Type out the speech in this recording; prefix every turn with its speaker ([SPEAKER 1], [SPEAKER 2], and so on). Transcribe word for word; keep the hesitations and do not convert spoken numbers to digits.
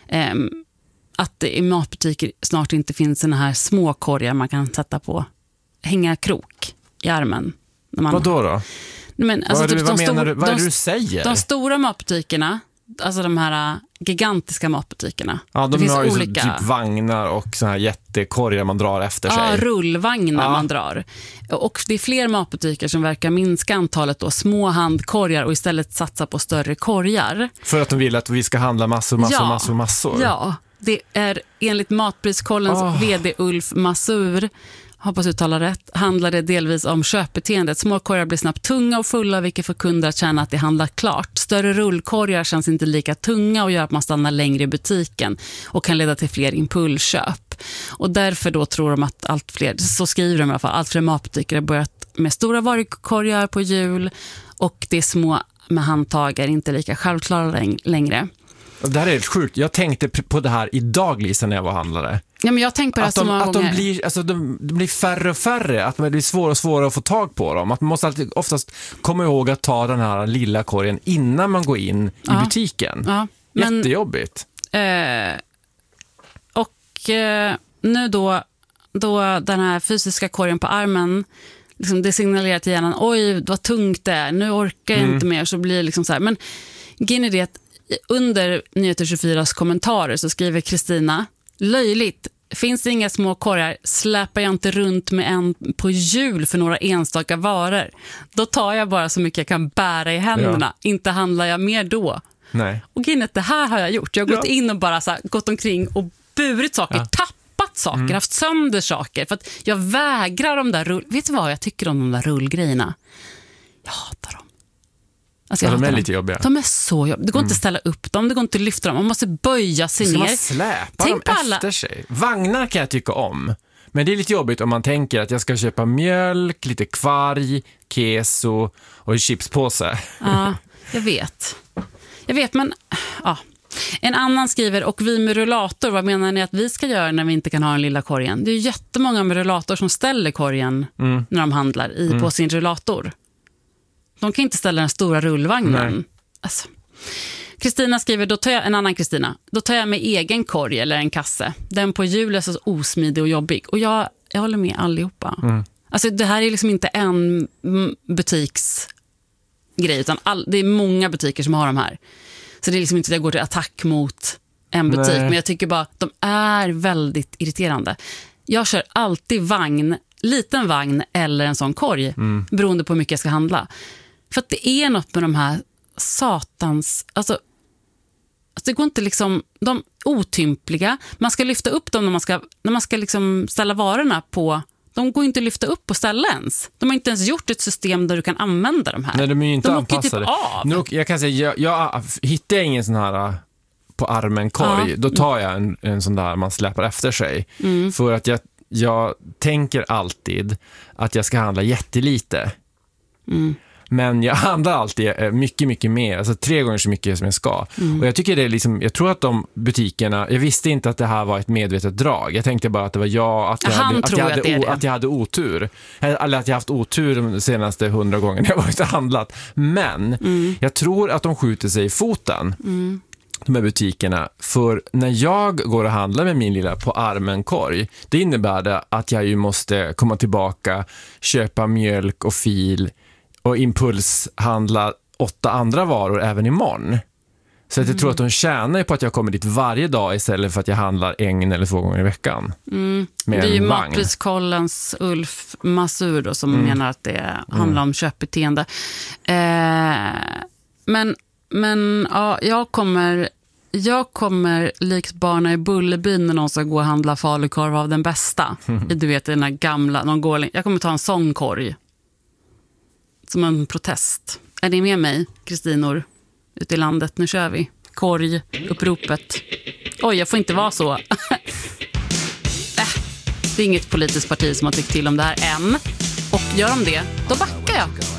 [SPEAKER 1] eh, att det i matbutiker snart inte finns såna här små korgar man kan sätta på, hänga krok i armen. När man...
[SPEAKER 2] Vad då då?
[SPEAKER 1] Men, alltså,
[SPEAKER 2] vad är,
[SPEAKER 1] typ
[SPEAKER 2] det, vad
[SPEAKER 1] de
[SPEAKER 2] menar
[SPEAKER 1] stor,
[SPEAKER 2] du? Vad är
[SPEAKER 1] de,
[SPEAKER 2] det du säger?
[SPEAKER 1] De stora matbutikerna, alltså de här gigantiska matbutikerna.
[SPEAKER 2] Ja, de
[SPEAKER 1] det finns
[SPEAKER 2] har ju
[SPEAKER 1] olika...
[SPEAKER 2] typ vagnar och så här jättekorgar man drar efter sig.
[SPEAKER 1] Ja, rullvagnar
[SPEAKER 2] ja.
[SPEAKER 1] man drar. Och det är fler matbutiker som verkar minska antalet då, små handkorgar och istället satsa på större korgar.
[SPEAKER 2] För att de vill att vi ska handla massor, massor,
[SPEAKER 1] ja.
[SPEAKER 2] massor, massor.
[SPEAKER 1] Ja, det är enligt Matpriskollens
[SPEAKER 2] oh.
[SPEAKER 1] vd Ulf Masur, hoppas uttala rätt, handlar det delvis om köpbeteendet. Små korgar blir snabbt tunga och fulla, vilket får kunder att känna att det handlar klart. Större rullkorgar känns inte lika tunga och gör att man stannar längre i butiken och kan leda till fler impulsköp. Och därför då tror de att allt fler, så skriver de i alla fall, allt fler matbutiker har börjat med stora varukorgar på hjul och det är små med handtag är inte lika självklara längre.
[SPEAKER 2] Det här är helt sjukt. Jag tänkte på det här idag, Lisa, när jag var handlare.
[SPEAKER 1] Ja, men jag tänkte på det
[SPEAKER 2] att de,
[SPEAKER 1] så många
[SPEAKER 2] att de
[SPEAKER 1] gånger.
[SPEAKER 2] blir, alltså de, de blir färre och färre, att det blir svårare och svårare att få tag på dem. Att man måste alltid, oftast komma ihåg att ta den här lilla korgen innan man går in
[SPEAKER 1] ja.
[SPEAKER 2] i butiken.
[SPEAKER 1] Ja, men,
[SPEAKER 2] jättejobbigt.
[SPEAKER 1] Eh, och eh, nu då, då den här fysiska korgen på armen, liksom det signalerar till hjärnan, oj vad tungt det är, nu orkar jag mm. inte mer, så blir det liksom så här. Men grejen är det att under Nyheter tjugofyras kommentarer så skriver Kristina, löjligt, finns det inga små korgar släpar jag inte runt med en på hjul för några enstaka varor. Då tar jag bara så mycket jag kan bära i händerna, ja. Inte handlar jag mer då.
[SPEAKER 2] Nej.
[SPEAKER 1] Och grejen är att det här har jag gjort. Jag har gått
[SPEAKER 2] ja.
[SPEAKER 1] in och bara så här, gått omkring och burit saker,
[SPEAKER 2] ja.
[SPEAKER 1] tappat saker, mm. haft sönder saker. För att jag vägrar de där rull... Vet du vad jag tycker om de där rullgrejerna? Jag hatar dem. Alltså
[SPEAKER 2] ja,
[SPEAKER 1] jag
[SPEAKER 2] de är
[SPEAKER 1] hatar
[SPEAKER 2] lite
[SPEAKER 1] dem.
[SPEAKER 2] jobbiga.
[SPEAKER 1] De är så jobbiga. Det går mm. inte att ställa upp dem, det går inte att lyfta dem. Man måste böja sig
[SPEAKER 2] ska
[SPEAKER 1] ner.
[SPEAKER 2] Man släpa
[SPEAKER 1] Tänk
[SPEAKER 2] dem
[SPEAKER 1] alla...
[SPEAKER 2] efter sig. Vagnar kan jag tycka om. Men det är lite jobbigt om man tänker att jag ska köpa mjölk, lite kvarg, keso och en chipspåse.
[SPEAKER 1] Ja, jag vet. Jag vet, men... Ja. En annan skriver, och vi med rullator, vad menar ni att vi ska göra när vi inte kan ha den lilla korgen? Det är jättemånga med rullator som ställer korgen mm. när de handlar i, mm. på sin rullator. De kan inte ställa den stora rullvagnen. Alltså. Kristina skriver, då tar jag, en annan Kristina, då tar jag med egen korg eller en kasse. Den på hjul är så osmidig och jobbig. Och jag, jag håller med allihopa. Mm. Alltså det här är liksom inte en butiksgrej, utan all, det är många butiker som har de här. Så det är liksom inte att jag går till attack mot en butik. Nej. Men jag tycker bara att de är väldigt irriterande. Jag kör alltid vagn, liten vagn eller en sån korg. Mm. Beroende på hur mycket jag ska handla. För att det är något med de här satans... Alltså, alltså det går inte liksom... De otympliga. Man ska lyfta upp dem när man ska, när man ska liksom ställa varorna på... De går inte att lyfta upp och ställa ens. De har inte ens gjort ett system där du kan använda de här.
[SPEAKER 2] Nej, de är ju inte
[SPEAKER 1] de
[SPEAKER 2] anpassade.
[SPEAKER 1] Åker typ av.
[SPEAKER 2] Nu, jag kan säga, jag, jag hittar ingen sån här på armen korg. Ja. Då tar jag en, en sån där man släpar efter sig. Mm. För att jag, jag tänker alltid att jag ska handla jättelite. Mm. Men jag handlar alltid mycket, mycket mer. Alltså tre gånger så mycket som jag ska. Mm. Och jag tycker det är liksom, jag tror att de butikerna, jag visste inte att det här var ett medvetet drag. Jag tänkte bara att det var jag, att jag, hade, att jag, hade, att o, att jag hade otur. Eller att jag haft otur de senaste hundra gångerna jag varit och handlat. Men mm. jag tror att de skjuter sig i foten. Mm. De här butikerna. För när jag går och handlar med min lilla på armen korg, det innebär det att jag ju måste komma tillbaka, köpa mjölk och fil och impulshandla åtta andra varor även imorgon. Så att jag mm. tror att de tjänar på att jag kommer dit varje dag istället för att jag handlar en eller två gånger i veckan. Mm.
[SPEAKER 1] Det är ju Matpriskollens Ulf Masur då, som mm. menar att det handlar mm. om köpbeteende. Eh, men men ja, jag kommer jag kommer likt barna i Bullerbyn när någon ska gå och handla falukorv av den bästa. Mm. Du vet, den här gamla, någon går, jag kommer ta en sån korg. Som en protest. Är ni med mig, Kristinor? Ute i landet, nu kör vi. Korg, uppropet. Oj, jag får inte vara så. äh, det är inget politiskt parti som har tyckt till om det här än. Och gör de det, då backar jag.